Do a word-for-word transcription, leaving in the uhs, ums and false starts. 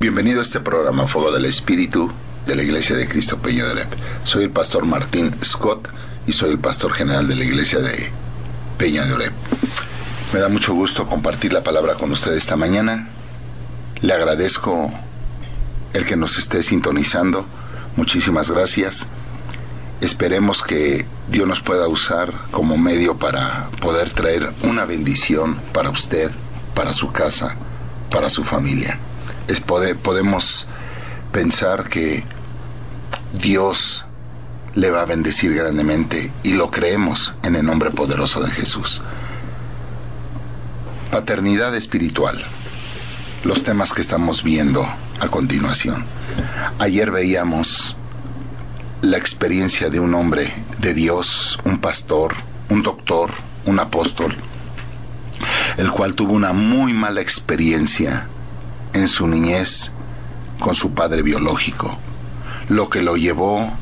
Bienvenido a este programa Fuego del Espíritu de la Iglesia de Cristo Peña de Oreb. Soy el pastor Martín Scott y soy el pastor general de la Iglesia de Peña de Oreb. Me da mucho gusto compartir la palabra con ustedes esta mañana. Le agradezco el que nos esté sintonizando. Muchísimas gracias. Esperemos que Dios nos pueda usar como medio para poder traer una bendición para usted, para su casa, para su familia. Es poder, podemos pensar que Dios le va a bendecir grandemente y lo creemos en el nombre poderoso de Jesús. Paternidad espiritual. Los temas que estamos viendo a continuación. Ayer veíamos la experiencia de un hombre de Dios, un pastor, un doctor, un apóstol, el cual tuvo una muy mala experiencia en su niñez con su padre biológico, lo que lo llevó